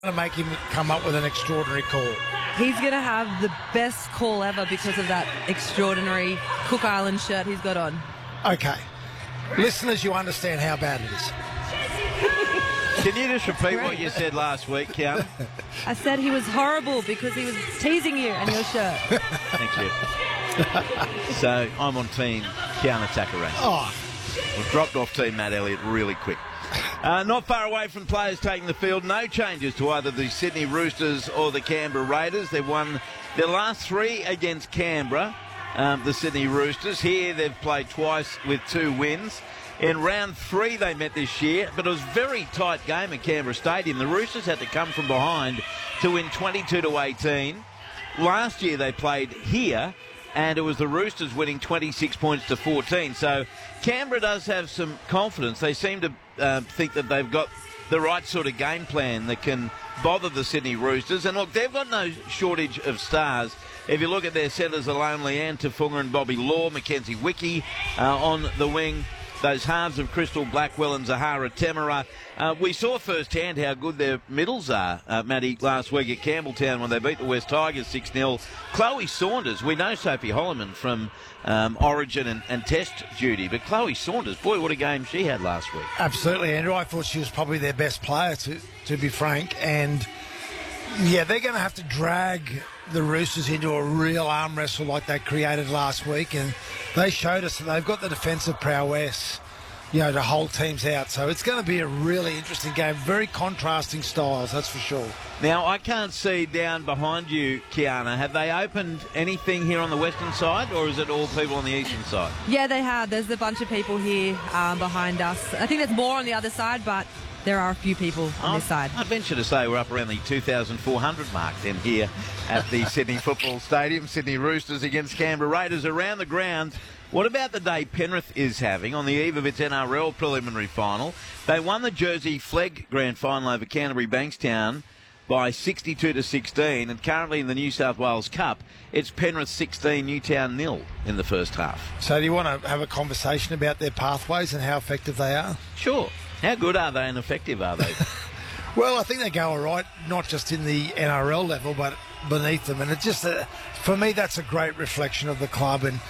to make him come up with an extraordinary call. He's going to have the best call ever because of that extraordinary Cook Island shirt he's got on. Okay. Listeners, you understand how bad it is. Can you just repeat what you said last week, Kiana? I said he was horrible because he was teasing you and your shirt. Thank you. So I'm on team Kiana Takarangi. Oh. We've dropped off team Matt Elliott really quick. Not far away from players taking the field. No changes to either the Sydney Roosters or the Canberra Raiders. They've won their last 3 against Canberra, the Sydney Roosters. Here they've played twice with 2 wins. In round 3 they met this year, but it was a very tight game at Canberra Stadium. The Roosters had to come from behind to win 22-18. Last year they played here, and it was the Roosters winning 26 points to 14. So Canberra does have some confidence. They seem to think that they've got the right sort of game plan that can bother the Sydney Roosters. And look, they've got no shortage of stars. If you look at their centres alone, Leanne Tafunga and Bobby Law, Mackenzie Wickie on the wing. Those halves of Crystal Blackwell and Zahara Temera. We saw firsthand how good their middles are, Matty, last week at Campbelltown when they beat the West Tigers 6-0. Chloe Saunders, we know Sophie Holloman from Origin and Test duty, but Chloe Saunders, boy, what a game she had last week. Absolutely, Andrew. I thought she was probably their best player, to be frank. And, yeah, they're going to have to drag the Roosters into a real arm wrestle like they created last week, and they showed us that they've got the defensive prowess, to hold teams out. So it's going to be a really interesting game. Very contrasting styles, that's for sure. Now, I can't see down behind you, Kiana. Have they opened anything here on the western side, or is it all people on the eastern side? Yeah, they have. There's a bunch of people here behind us. I think there's more on the other side, but there are a few people on this side. I'd venture to say we're up around the 2,400 mark then here at the Sydney Football Stadium. Sydney Roosters against Canberra Raiders around the ground. What about the day Penrith is having on the eve of its NRL preliminary final? They won the Jersey Flegg Grand Final over Canterbury Bankstown by 62-16, and currently in the New South Wales Cup, it's Penrith 16, Newtown 0 in the first half. So do you want to have a conversation about their pathways and how effective they are? Sure. How good are they and effective are they? Well, I think they go all right, not just in the NRL level, but beneath them. And it's just, for me, that's a great reflection of the club and,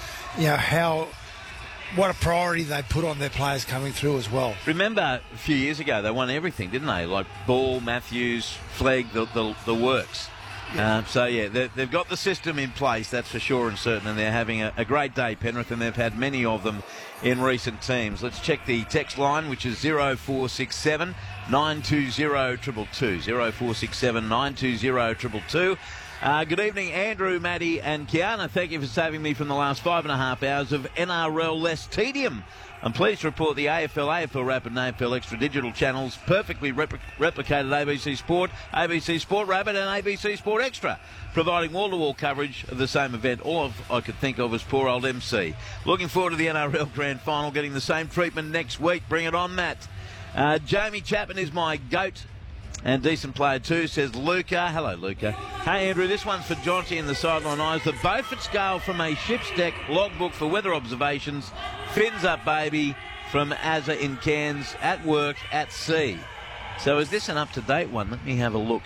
what a priority they put on their players coming through as well. Remember, a few years ago, they won everything, didn't they? Like Ball, Matthews, Flegg, the works. Yeah. They've got the system in place, that's for sure and certain, and they're having a great day, Penrith, and they've had many of them in recent teams. Let's check the text line, which is 0467 920 222. 0467 920 222. Good evening, Andrew, Matty and Kiana. Thank you for saving me from the last 5.5 hours of NRL less tedium. I'm pleased to report the AFL Rapid and AFL Extra digital channels perfectly replicated ABC Sport, ABC Sport Rapid and ABC Sport Extra, providing wall-to-wall coverage of the same event. All I could think of was poor old MC. Looking forward to the NRL Grand Final, getting the same treatment next week. Bring it on, Matt. Jamie Chapman is my GOAT and decent player too, says Luca. Hello, Luca. Hey, Andrew, this one's for Jonty and the Sideline Eyes. The Beaufort scale from a ship's deck logbook for weather observations. Fins up, baby, from Azza in Cairns, at work, at sea. So is this an up-to-date one? Let me have a look.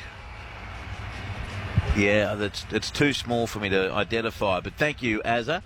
Yeah, it's too small for me to identify, but thank you, Azza.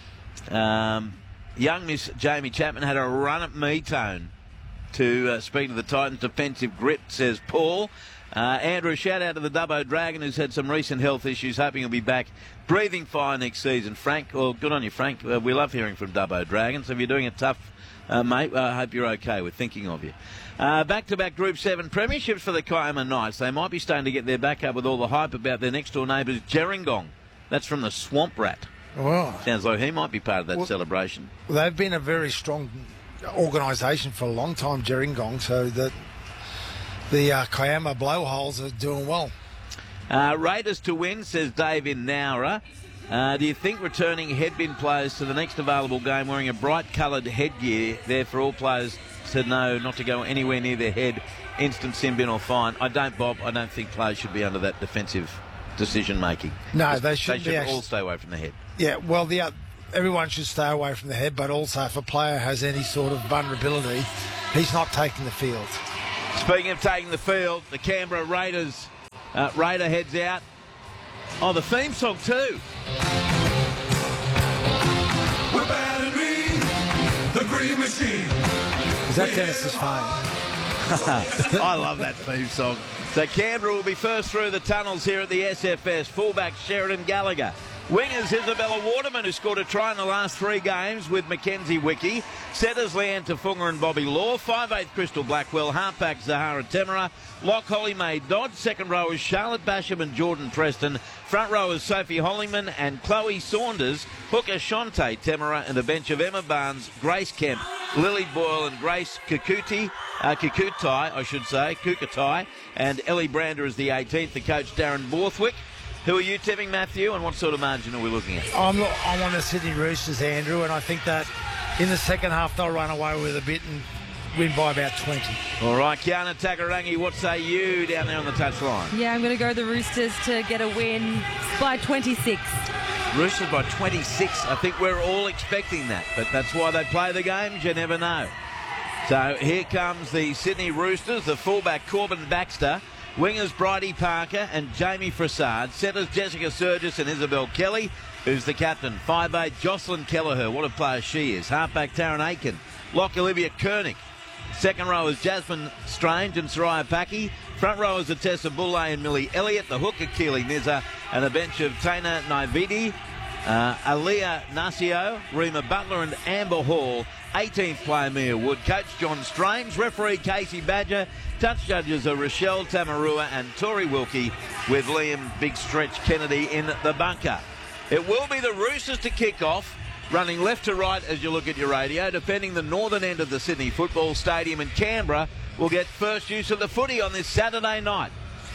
Young Miss Jamie Chapman had a run at me-tone to speak to the Titans' defensive grit, says Paul. Andrew, shout out to the Dubbo Dragon, who's had some recent health issues, hoping he'll be back breathing fire next season. Frank, well, good on you, Frank. We love hearing from Dubbo Dragons. If you're doing it tough, mate, I hope you're okay. We're thinking of you. Back-to-back Group 7 premierships for the Kiama Knights. They might be starting to get their back up with all the hype about their next-door neighbours, Gerringong. That's from the Swamp Rat. Wow. Sounds like he might be part of that celebration. Well, they've been a very strong organisation for a long time, Gerringong, so that the Kiama blowholes are doing well. Raiders to win, says Dave in Nowra. Do you think returning headbin players to the next available game wearing a bright coloured headgear there for all players to know not to go anywhere near their head, instant sin bin or fine? I don't, Bob. I don't think players should be under that defensive decision making. No, they should all stay away from the head. Yeah, well, everyone should stay away from the head, but also if a player has any sort of vulnerability, he's not taking the field. Speaking of taking the field, the Canberra Raiders Raider heads out. Oh, the theme song too. We're Battery, the Green Machine. Is that Dennis's phone? I love that theme song. So Canberra will be first through the tunnels here at the SFS. Fullback Sheridan Gallagher. Wingers Isabella Waterman, who scored a try in the last 3 games with Mackenzie Wickie. Setters Leanne Tafunga and Bobby Law. 5'8" Crystal Blackwell. Halfback Zahara Temera. Lock Holly Mae Dodd. Second rowers Charlotte Basham and Jordan Preston. Front rowers Sophie Hollingman and Chloe Saunders. Hooker Shante Temera, and a bench of Emma Barnes, Grace Kemp, Lily Boyle and Grace Kukutai, and Ellie Brander is the 18th. The coach Darren Borthwick. Who are you tipping, Matthew, and what sort of margin are we looking at? I'm on the Sydney Roosters, Andrew, and I think that in the second half they'll run away with a bit and win by about 20. All right, Kiana Takarangi, what say you down there on the touchline? Yeah, I'm going to go the Roosters to get a win by 26. Roosters by 26. I think we're all expecting that, but that's why they play the games. You never know. So here comes the Sydney Roosters, the fullback Corbin Baxter. Wingers Bridie Parker and Jamie Frassard. Setters Jessica Surgis and Isabel Kelly, who's the captain. 5'8" Jocelyn Kelleher. What a player she is. Halfback Taryn Aiken. Lock Olivia Koenig. Second row is Jasmine Strange and Soraya Paki. Front row is Tessa Boulay and Millie Elliott. The hooker Keely Nizza and a bench of Tana Naividi, Aaliyah Nasio, Rima Butler and Amber Hall. 18th player Mia Wood. Coach John Strange. Referee Casey Badger. Touch judges are Rochelle Tamarua and Tori Wilkie, with Liam Big Stretch Kennedy in the bunker. It will be the Roosters to kick off, running left to right as you look at your radio, defending the northern end of the Sydney Football Stadium, and Canberra will get first use of the footy on this Saturday night.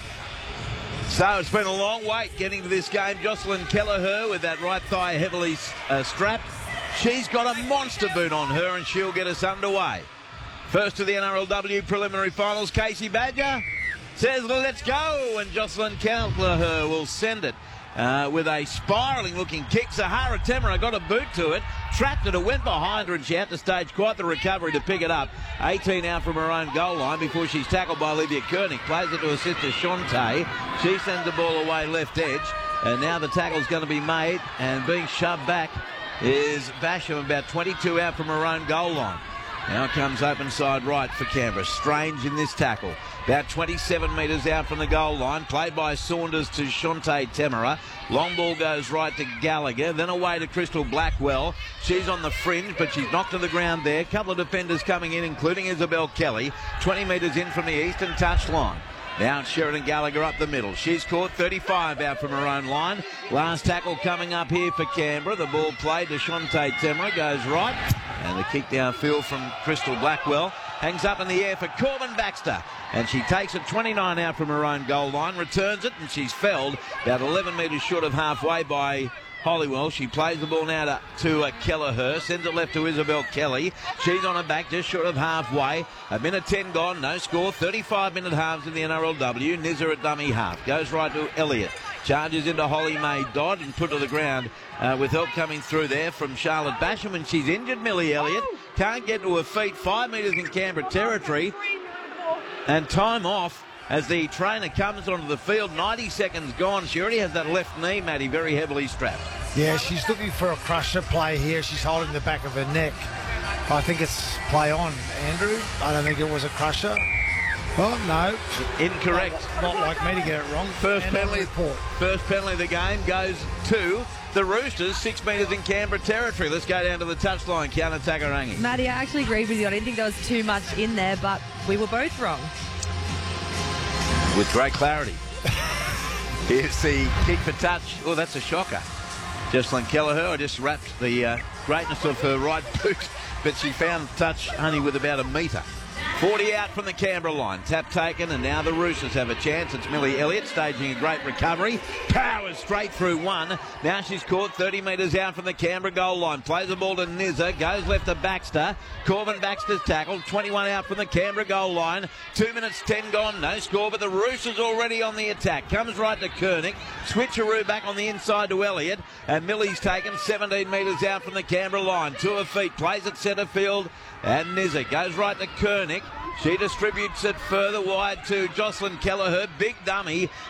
So it's been a long wait getting to this game. Jocelyn Kelleher with that right thigh heavily strapped. She's got a monster boot on her and she'll get us underway. First to the NRLW preliminary finals, Casey Badger says, let's go, and Jocelyn Kelleher will send it with a spiralling-looking kick. Zahara Temera got a boot to it, trapped it, went behind her, and she had to stage quite the recovery to pick it up. 18 out from her own goal line before she's tackled by Olivia Koenig. Plays it to her sister Shante. She sends the ball away left edge, and now the tackle's going to be made, and being shoved back is Basham, about 22 out from her own goal line. Now comes open side right for Canberra. Strange in this tackle. About 27 metres out from the goal line. Played by Saunders to Shante Temera. Long ball goes right to Gallagher. Then away to Crystal Blackwell. She's on the fringe, but she's knocked to the ground there. A couple of defenders coming in, including Isabel Kelly. 20 metres in from the eastern touchline. Now it's Sheridan Gallagher up the middle. She's caught 35 out from her own line. Last tackle coming up here for Canberra. The ball played to Shante Temera. Goes right. And the kick downfield from Crystal Blackwell. Hangs up in the air for Corbin Baxter. And she takes it 29 out from her own goal line. Returns it, and she's felled about 11 metres short of halfway by Hollywell. She plays the ball now to Kelleher. Sends it left to Isabel Kelly. She's on her back just short of halfway. A minute 10 gone. No score. 35-minute halves in the NRLW. Nizza at dummy half. Goes right to Elliott. Charges into Holly Mae Dodd and put to the ground with help coming through there from Charlotte Basham, and she's injured. Millie Elliott can't get to her feet. 5 metres in Canberra territory, and time off as the trainer comes onto the field. 90 seconds gone. She already has that left knee, Matty, very heavily strapped. Yeah, she's looking for a crusher play here. She's holding the back of her neck. I think it's play on, Andrew. I don't think it was a crusher. Oh, no. Incorrect. Not like me to get it wrong. First penalty of the game goes to the Roosters, 6 metres in Canberra territory. Let's go down to the touchline. Kiana Takarangi. Matty, I actually agreed with you. I didn't think there was too much in there, but we were both wrong. With great clarity. Here's the kick for touch. Oh, that's a shocker. Jocelyn Kelleher, I just wrapped the greatness of her right boot, but she found touch only with about a metre. 40 out from the Canberra line. Tap taken, and now the Roosters have a chance. It's Millie Elliott staging a great recovery. Powers straight through one. Now she's caught 30 metres out from the Canberra goal line. Plays the ball to Nizza. Goes left to Baxter. Corbin Baxter's tackled. 21 out from the Canberra goal line. 2 minutes 10 gone. No score, but the Roosters already on the attack. Comes right to Koenig. Switcheroo back on the inside to Elliott. And Millie's taken 17 metres out from the Canberra line. To her feet. Plays at centre field. And Nizza goes right to Koenig. She distributes it further wide to Jocelyn Kelleher. Big dummy.